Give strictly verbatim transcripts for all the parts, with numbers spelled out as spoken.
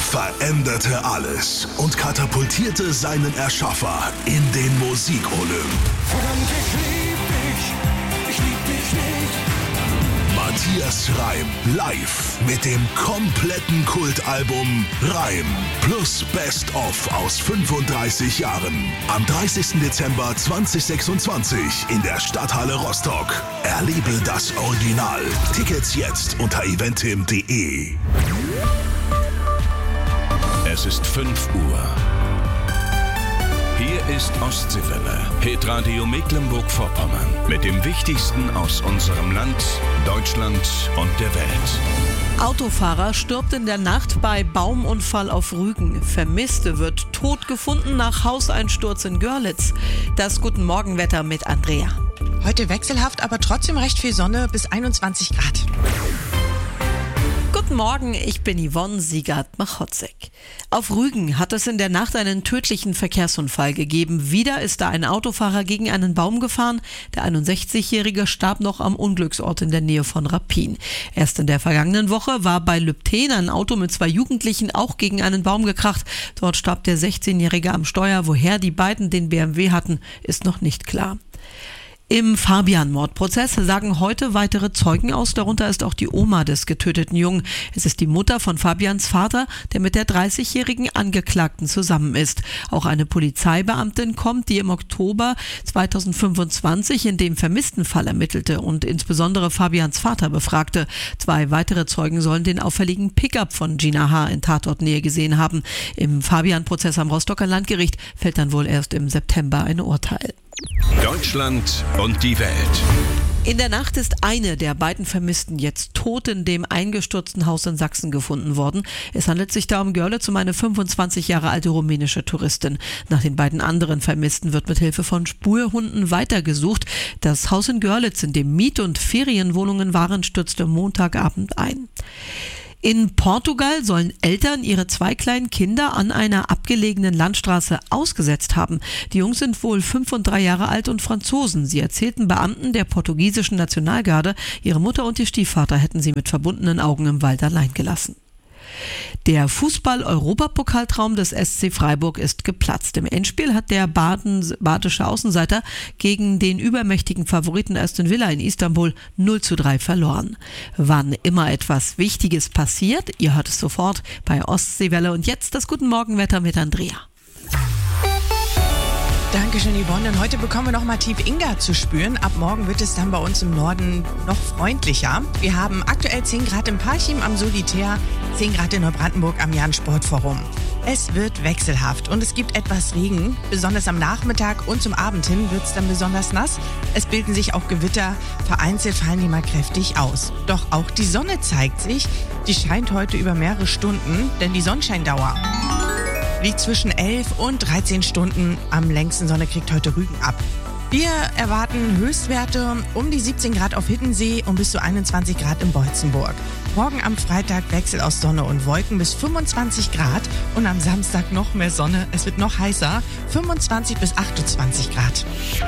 veränderte alles und katapultierte seinen Erschaffer in den Musikolymp. Verdammt, ich lieb dich, ich lieb dich nicht. Matthias Reim live mit dem kompletten Kultalbum Reim plus Best of aus fünfunddreißig Jahren. Am dreißigsten Dezember zweitausendsechsundzwanzig in der Stadthalle Rostock. Erlebe das Original. Tickets jetzt unter eventim punkt de. Es ist fünf Uhr. Hier ist Ostseewelle, Hitradio Mecklenburg-Vorpommern. Mit dem Wichtigsten aus unserem Land, Deutschland und der Welt. Autofahrer stirbt in der Nacht bei Baumunfall auf Rügen. Vermisste wird tot gefunden nach Hauseinsturz in Görlitz. Das Guten Morgenwetter mit Andrea. Heute wechselhaft, aber trotzdem recht viel Sonne bis einundzwanzig Grad. Guten Morgen, ich bin Yvonne Siegert-Machotzek. Auf Rügen hat es in der Nacht einen tödlichen Verkehrsunfall gegeben. Wieder ist da ein Autofahrer gegen einen Baum gefahren. Der einundsechzigjährige starb noch am Unglücksort in der Nähe von Rappin. Erst in der vergangenen Woche war bei Lübten ein Auto mit zwei Jugendlichen auch gegen einen Baum gekracht. Dort starb der sechzehnjährige am Steuer. Woher die beiden den B M W hatten, ist noch nicht klar. Im Fabian-Mordprozess sagen heute weitere Zeugen aus, darunter ist auch die Oma des getöteten Jungen. Es ist die Mutter von Fabians Vater, der mit der dreißigjährigen Angeklagten zusammen ist. Auch eine Polizeibeamtin kommt, die im Oktober zweitausendfünfundzwanzig in dem vermissten Fall ermittelte und insbesondere Fabians Vater befragte. Zwei weitere Zeugen sollen den auffälligen Pickup von Gina H. in Tatortnähe gesehen haben. Im Fabian-Prozess am Rostocker Landgericht fällt dann wohl erst im September ein Urteil. Deutschland und die Welt. In der Nacht ist eine der beiden Vermissten jetzt tot in dem eingestürzten Haus in Sachsen gefunden worden. Es handelt sich da um Görlitz, um eine fünfundzwanzig Jahre alte rumänische Touristin. Nach den beiden anderen Vermissten wird mit Hilfe von Spurhunden weitergesucht. Das Haus in Görlitz, in dem Miet- und Ferienwohnungen waren, stürzte Montagabend ein. In Portugal sollen Eltern ihre zwei kleinen Kinder an einer abgelegenen Landstraße ausgesetzt haben. Die Jungs sind wohl fünf und drei Jahre alt und Franzosen. Sie erzählten Beamten der portugiesischen Nationalgarde, ihre Mutter und ihr Stiefvater hätten sie mit verbundenen Augen im Wald allein gelassen. Der Fußball-Europapokaltraum des S C Freiburg ist geplatzt. Im Endspiel hat der Baden, badische Außenseiter gegen den übermächtigen Favoriten Aston Villa in Istanbul null zu drei verloren. Wann immer etwas Wichtiges passiert, ihr hört es sofort bei Ostseewelle. Und jetzt das Guten Morgenwetter mit Andrea. Dankeschön, Yvonne. Und heute bekommen wir noch mal tief Inga zu spüren. Ab morgen wird es dann bei uns im Norden noch freundlicher. Wir haben aktuell zehn Grad im Parchim am Solitär, zehn Grad in Neubrandenburg am Jan-Sportforum. Es wird wechselhaft und es gibt etwas Regen. Besonders am Nachmittag und zum Abend hin wird es dann besonders nass. Es bilden sich auch Gewitter. Vereinzelt fallen die mal kräftig aus. Doch auch die Sonne zeigt sich. Die scheint heute über mehrere Stunden, denn die Sonnenscheindauer liegt zwischen elf und dreizehn Stunden. Am längsten Sonne kriegt heute Rügen ab. Wir erwarten Höchstwerte um die siebzehn Grad auf Hiddensee und bis zu einundzwanzig Grad in Beutzenburg. Morgen am Freitag Wechsel aus Sonne und Wolken bis fünfundzwanzig Grad und am Samstag noch mehr Sonne. Es wird noch heißer, fünfundzwanzig bis achtundzwanzig Grad.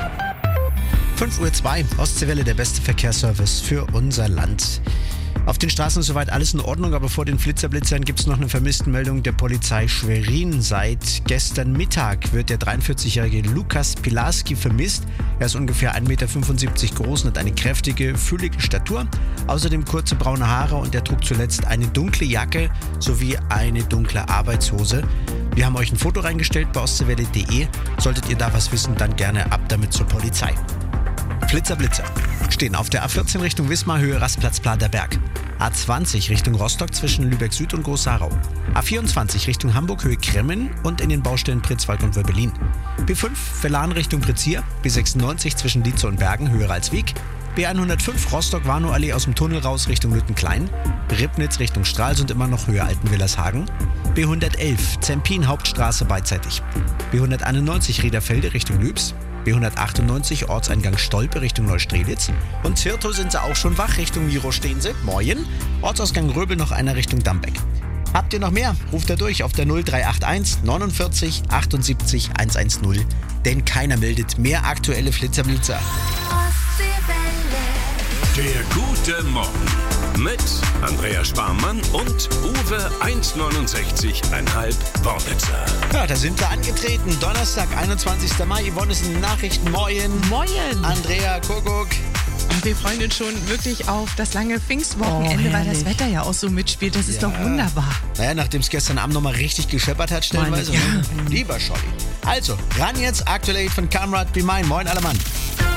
fünf Uhr zwei, Ostseewelle, der beste Verkehrsservice für unser Land. Auf den Straßen ist soweit alles in Ordnung, aber vor den Flitzerblitzern gibt es noch eine Vermisstenmeldung der Polizei Schwerin. Seit gestern Mittag wird der dreiundvierzigjährige Lukas Pilarski vermisst. Er ist ungefähr ein Meter fünfundsiebzig groß und hat eine kräftige, füllige Statur. Außerdem kurze braune Haare und er trug zuletzt eine dunkle Jacke sowie eine dunkle Arbeitshose. Wir haben euch ein Foto reingestellt bei ostseewelle punkt de. Solltet ihr da was wissen, dann gerne ab damit zur Polizei. Flitzer-Blitzer stehen auf der A vierzehn Richtung Wismar, Höhe Rastplatz Platerberg. A zwanzig Richtung Rostock zwischen Lübeck Süd und Groß-Sarau. A vierundzwanzig Richtung Hamburg, Höhe Kremmen und in den Baustellen Pritzwalk und Wöbbelin. B fünf Verlan Richtung Prizier. B sechsundneunzig zwischen Dietze und Bergen, Höhe Ralswiek. B hundertfünf Rostock-Warnow-Allee aus dem Tunnel raus Richtung Lüttenklein. Ribnitz Richtung Stralsund immer noch Höhe Altenwillershagen. B hundertelf Zempin Hauptstraße beidseitig. B hunderteinundneunzig Riederfelde Richtung Lübs. B hundertachtundneunzig Ortseingang Stolpe Richtung Neustrelitz. Und Zirtow sind sie auch schon wach, Richtung Miro stehen sie. Moin. Ortsausgang Röbel noch einer Richtung Dambeck. Habt ihr noch mehr? Ruft da durch auf der null drei acht eins neunundvierzig achtundsiebzig hundertzehn. Denn keiner meldet mehr aktuelle Flitzerblitzer. Der gute Morgen. Mit Andrea Sparmann und Uwe eins neunundsechzig Komma fünf Wornitzer. Ja, da sind wir angetreten. Donnerstag, einundzwanzigster Mai. Yvonne ist in den Nachrichten. Moin. Moin. Andrea Kuckuck. Und wir freuen uns schon wirklich auf das lange Pfingstwochenende, Oh, weil das herrlich. Wetter ja auch so mitspielt. Das ist Ja. doch wunderbar. Naja, nachdem es gestern Abend nochmal richtig gescheppert hat, stellenweise. Meine- Ne? Lieber Scholli. Also, ran jetzt. Aktuell von Kamrat Be Mine. Moin, alle Mann.